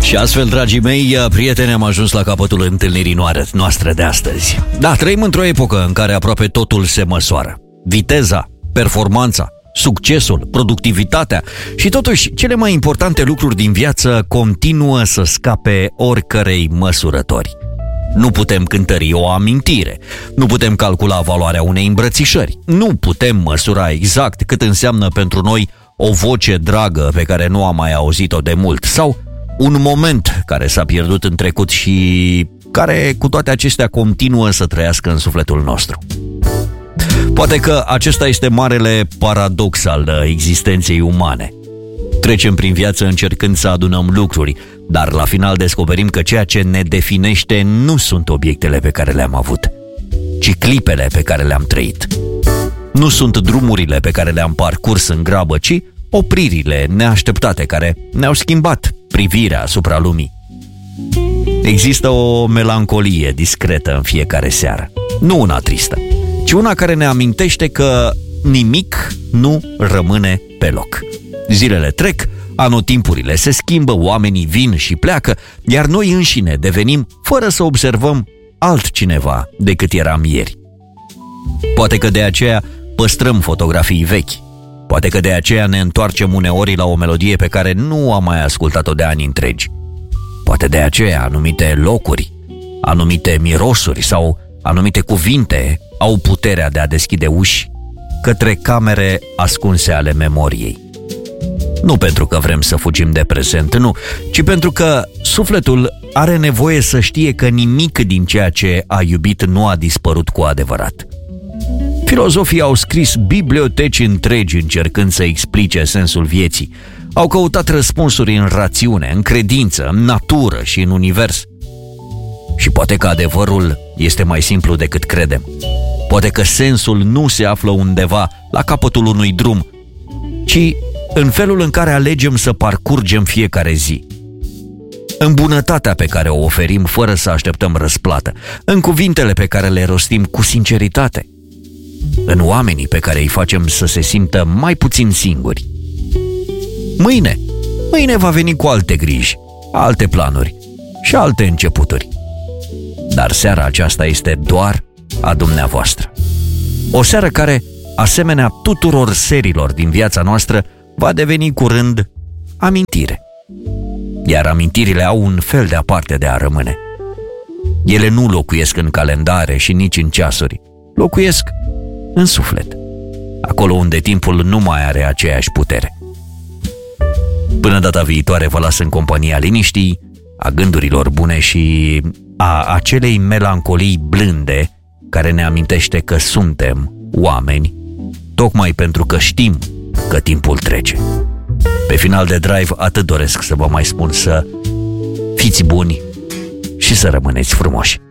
Și astfel, dragii mei, prieteni, am ajuns la capătul întâlnirii noastre de astăzi. Da, trăim într-o epocă în care aproape totul se măsoară. Viteza, performanța, succesul, productivitatea și totuși cele mai importante lucruri din viață continuă să scape oricărei măsurători. Nu putem cântări o amintire, nu putem calcula valoarea unei îmbrățișări, nu putem măsura exact cât înseamnă pentru noi o voce dragă pe care nu am mai auzit-o de mult sau un moment care s-a pierdut în trecut și care cu toate acestea continuă să trăiască în sufletul nostru. Poate că acesta este marele paradox al existenței umane. Trecem prin viață încercând să adunăm lucruri, dar la final descoperim că ceea ce ne definește nu sunt obiectele pe care le-am avut, ci clipele pe care le-am trăit. Nu sunt drumurile pe care le-am parcurs în grabă, ci opririle neașteptate care ne-au schimbat privirea asupra lumii. Există o melancolie discretă în fiecare seară, nu una tristă, ci una care ne amintește că nimic nu rămâne pe loc. Zilele trec, anotimpurile se schimbă, oamenii vin și pleacă, iar noi înșine devenim, fără să observăm, altcineva decât eram ieri. Poate că de aceea păstrăm fotografii vechi. Poate că de aceea ne întoarcem uneori la o melodie pe care nu am mai ascultat-o de ani întregi. Poate de aceea anumite locuri, anumite mirosuri sau anumite cuvinte au puterea de a deschide uși către camere ascunse ale memoriei. Nu pentru că vrem să fugim de prezent, nu, ci pentru că sufletul are nevoie să știe că nimic din ceea ce a iubit nu a dispărut cu adevărat. Filozofii au scris biblioteci întregi încercând să explice sensul vieții. Au căutat răspunsuri în rațiune, în credință, în natură și în univers. Și poate că adevărul este mai simplu decât credem. Poate că sensul nu se află undeva la capătul unui drum, ci în felul în care alegem să parcurgem fiecare zi. În bunătatea pe care o oferim fără să așteptăm răsplată, în cuvintele pe care le rostim cu sinceritate, în oamenii pe care îi facem să se simtă mai puțin singuri. Mâine va veni cu alte griji, alte planuri și alte începuturi. Dar seara aceasta este doar a dumneavoastră. O seară care, asemenea tuturor serilor din viața noastră, va deveni curând amintire. Iar amintirile au un fel de aparte de a rămâne. Ele nu locuiesc în calendare și nici în ceasuri, locuiesc în suflet, acolo unde timpul nu mai are aceeași putere. Până data viitoare vă las în compania liniștii, a gândurilor bune și a acelei melancolii blânde care ne amintește că suntem oameni, tocmai pentru că știm că timpul trece. Pe final de drive atât doresc să vă mai spun: să fiți buni și să rămâneți frumoși.